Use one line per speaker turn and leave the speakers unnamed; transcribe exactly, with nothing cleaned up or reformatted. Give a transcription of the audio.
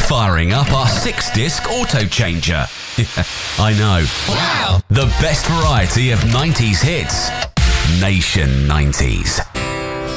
firing up our six-disc auto changer. I know.
Wow!
The best variety of nineties hits. Nation nineties.